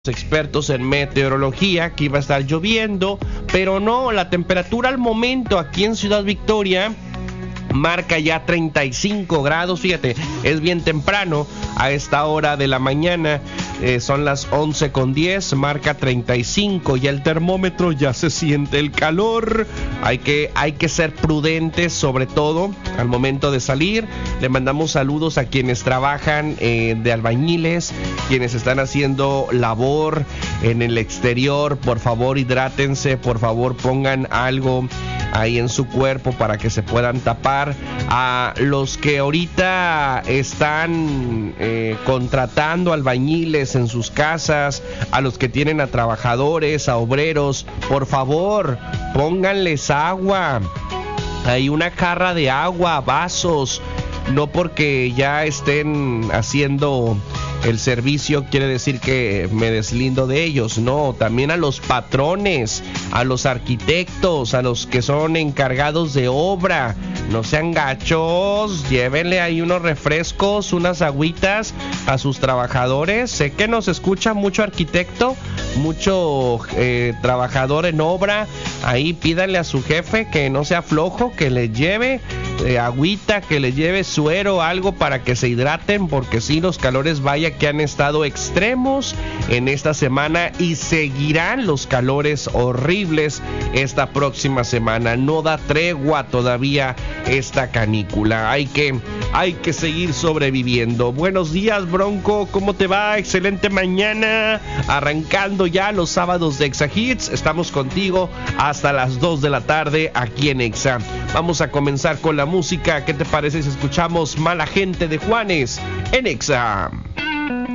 Expertos en meteorología que iba a estar lloviendo, pero no, la temperatura al momento aquí en Ciudad Victoria marca ya 35 grados, fíjate, es bien temprano a esta hora de la mañana, son las 11:10, marca 35, y el termómetro ya se siente el calor. Hay que ser prudentes, sobre todo al momento de salir. Le mandamos saludos a quienes trabajan de albañiles, quienes están haciendo labor en el exterior. Por favor, hidrátense, por favor, pongan algo ahí en su cuerpo para que se puedan tapar. A los que ahorita están contratando albañiles en sus casas, a los que tienen a trabajadores, a obreros, por favor, pónganles agua. Hay una jarra de agua, vasos. No porque ya estén haciendo el servicio quiere decir que me deslindo de ellos. No, también a los patrones, a los arquitectos, a los que son encargados de obra. No sean gachos, llévenle ahí unos refrescos, unas agüitas a sus trabajadores. Sé que nos escucha mucho arquitecto, mucho trabajador en obra. Ahí pídanle a su jefe que no sea flojo, que le lleve agüita, que le lleve suero, algo para que se hidraten, porque sí, los calores vaya que han estado extremos en esta semana y seguirán los calores horribles esta próxima semana. No da tregua todavía esta canícula. Hay que seguir sobreviviendo. Buenos días, Bronco, ¿cómo te va? Excelente mañana, arrancando ya los sábados de Exa Hits. Estamos contigo hasta las 2 de la tarde aquí en Exa. Vamos a comenzar con la música. ¿Qué te parece si escuchamos Mala Gente de Juanes en Exa?